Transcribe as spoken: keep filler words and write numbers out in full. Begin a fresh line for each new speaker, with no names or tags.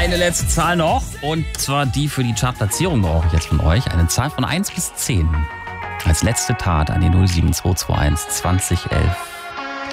Eine letzte Zahl noch, und zwar die für die Chartplatzierung brauche ich jetzt von euch. Eine Zahl von eins bis zehn. Als letzte Tat an die null sieben zwei zwei eins zwanzig elf.